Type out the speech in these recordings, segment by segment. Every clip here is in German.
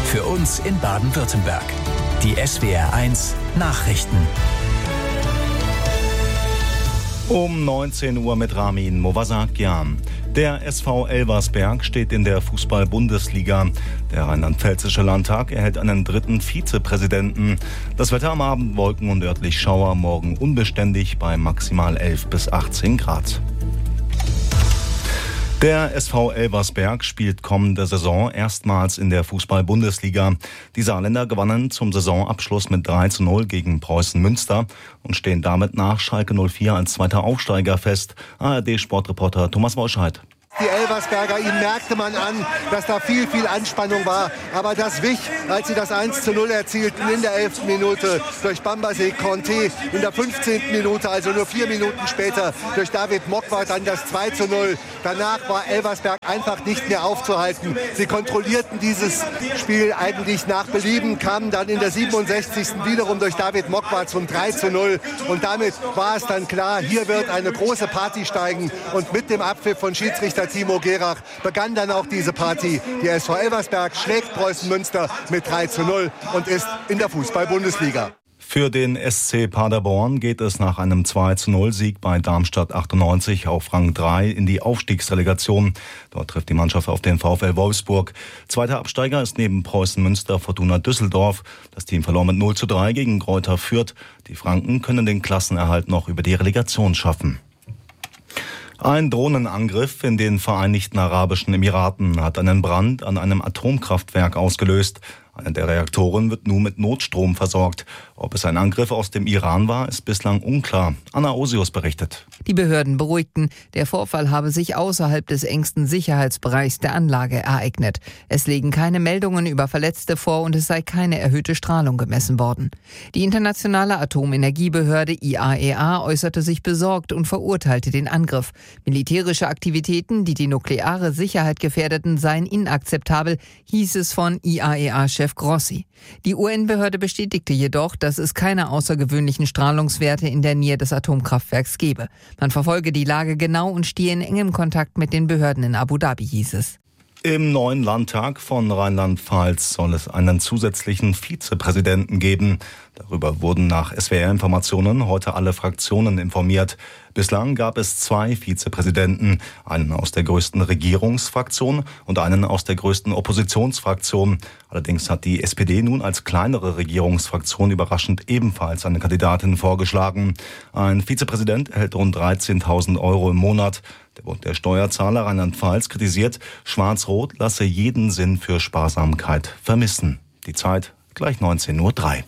Für uns in Baden-Württemberg. Die SWR1 Nachrichten. Um 19 Uhr mit Ramin Movasakian. Der SV Elversberg steht in der Fußball-Bundesliga. Der Rheinland-Pfälzische Landtag erhält einen dritten Vizepräsidenten. Das Wetter am Abend Wolken und örtlich Schauer, morgen unbeständig bei maximal 11 bis 18 Grad. Der SV Elversberg spielt kommende Saison erstmals in der Fußball-Bundesliga. Die Saarländer gewannen zum Saisonabschluss mit 3:0 gegen Preußen Münster und stehen damit nach Schalke 04 als zweiter Aufsteiger fest. ARD-Sportreporter Thomas Wolscheid. Die Elversberger, ihnen merkte man an, dass da viel Anspannung war. Aber das wich, als sie das 1:0 erzielten in der 11. Minute durch Bambasé Conté. In der 15. Minute, also nur 4 Minuten später, durch David Mokwa dann das 2:0. Danach war Elversberg einfach nicht mehr aufzuhalten. Sie kontrollierten dieses Spiel eigentlich nach Belieben, kamen dann in der 67. wiederum durch David Mokwa zum 3:0. Und damit war es dann klar, hier wird eine große Party steigen. Und mit dem Abpfiff von Schiedsrichter Timo Gerach begann dann auch diese Party. Die SV Elversberg schlägt Preußen Münster mit 3:0 und ist in der Fußball-Bundesliga. Für den SC Paderborn geht es nach einem 2:0-Sieg bei Darmstadt 98 auf Rang 3 in die Aufstiegsrelegation. Dort trifft die Mannschaft auf den VfL Wolfsburg. Zweiter Absteiger ist neben Preußen Münster Fortuna Düsseldorf. Das Team verlor mit 0:3 gegen Greuther Fürth. Die Franken können den Klassenerhalt noch über die Relegation schaffen. Ein Drohnenangriff in den Vereinigten Arabischen Emiraten hat einen Brand an einem Atomkraftwerk ausgelöst. Eine der Reaktoren wird nun mit Notstrom versorgt. Ob es ein Angriff aus dem Iran war, ist bislang unklar. Anna Osius berichtet. Die Behörden beruhigten, der Vorfall habe sich außerhalb des engsten Sicherheitsbereichs der Anlage ereignet. Es liegen keine Meldungen über Verletzte vor und es sei keine erhöhte Strahlung gemessen worden. Die internationale Atomenergiebehörde IAEA äußerte sich besorgt und verurteilte den Angriff. Militärische Aktivitäten, die die nukleare Sicherheit gefährdeten, seien inakzeptabel, hieß es von IAEA-Chef Grossi. Die UN-Behörde bestätigte jedoch, dass es keine außergewöhnlichen Strahlungswerte in der Nähe des Atomkraftwerks gebe. Man verfolge die Lage genau und stehe in engem Kontakt mit den Behörden in Abu Dhabi, hieß es. Im neuen Landtag von Rheinland-Pfalz soll es einen zusätzlichen Vizepräsidenten geben. Darüber wurden nach SWR-Informationen heute alle Fraktionen informiert. Bislang gab es 2 Vizepräsidenten, einen aus der größten Regierungsfraktion und einen aus der größten Oppositionsfraktion. Allerdings hat die SPD nun als kleinere Regierungsfraktion überraschend ebenfalls eine Kandidatin vorgeschlagen. Ein Vizepräsident erhält rund 13.000 € im Monat. Der Bund der Steuerzahler Rheinland-Pfalz kritisiert, Schwarz-Rot lasse jeden Sinn für Sparsamkeit vermissen. Die Zeit gleich 19:03 Uhr.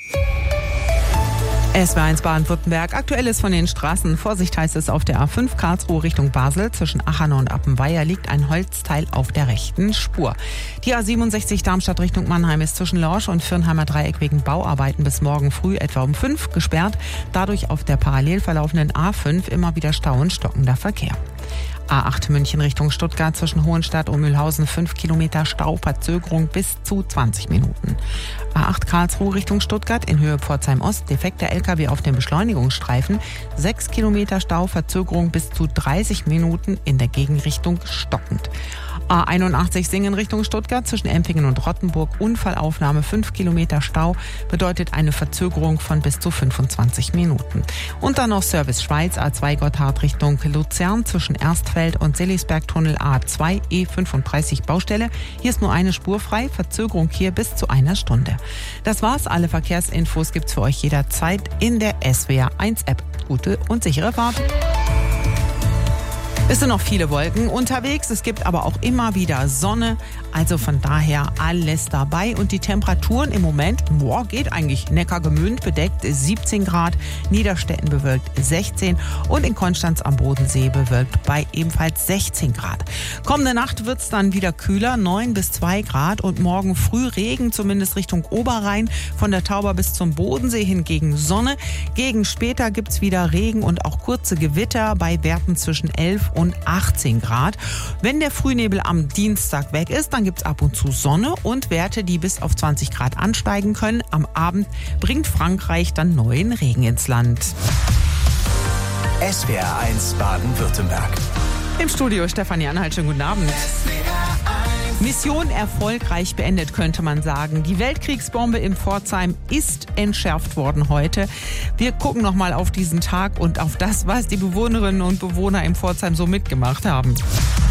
SWR1 Baden-Württemberg. Aktuell ist von den Straßen. Vorsicht heißt es auf der A5 Karlsruhe Richtung Basel. Zwischen Achern und Appenweier liegt ein Holzteil auf der rechten Spur. Die A67 Darmstadt Richtung Mannheim ist zwischen Lorsch und Firnheimer Dreieck wegen Bauarbeiten bis morgen früh etwa um 5 gesperrt. Dadurch auf der parallel verlaufenden A5 immer wieder Stau und stockender Verkehr. A8 München Richtung Stuttgart zwischen Hohenstadt und Mühlhausen 5 Kilometer Stau, Verzögerung bis zu 20 Minuten. A8 Karlsruhe Richtung Stuttgart in Höhe Pforzheim Ost, defekter LKW auf dem Beschleunigungsstreifen, 6 Kilometer Stau, Verzögerung bis zu 30 Minuten, in der Gegenrichtung stockend. A81 Singen Richtung Stuttgart zwischen Empfingen und Rottenburg, Unfallaufnahme 5 Kilometer Stau, bedeutet eine Verzögerung von bis zu 25 Minuten. Und dann noch Service Schweiz, A2 Gotthard Richtung Luzern zwischen Erstfeld und Seelisbergtunnel A2 E35 Baustelle. Hier ist nur eine Spur frei, Verzögerung hier bis zu einer Stunde. Das war's, alle Verkehrsinfos gibt's für euch jederzeit in der SWR1 App. Gute und sichere Fahrt. Es sind noch viele Wolken unterwegs, es gibt aber auch immer wieder Sonne, also von daher alles dabei. Und die Temperaturen im Moment, geht eigentlich Neckargemünd bedeckt 17 Grad, Niederstetten bewölkt 16 und in Konstanz am Bodensee bewölkt bei ebenfalls 16 Grad. Kommende Nacht wird es dann wieder kühler, 9 bis 2 Grad und morgen früh Regen, zumindest Richtung Oberrhein, von der Tauber bis zum Bodensee hingegen Sonne. Gegen später gibt es wieder Regen und auch kurze Gewitter bei Werten zwischen 11 und 18 Grad. Wenn der Frühnebel am Dienstag weg ist, dann gibt es ab und zu Sonne und Werte, die bis auf 20 Grad ansteigen können. Am Abend bringt Frankreich dann neuen Regen ins Land. SWR1 Baden-Württemberg. Im Studio Stefanie Anhalt, schönen guten Abend. Mission erfolgreich beendet, könnte man sagen. Die Weltkriegsbombe in Pforzheim ist entschärft worden heute. Wir gucken nochmal auf diesen Tag und auf das, was die Bewohnerinnen und Bewohner in Pforzheim so mitgemacht haben.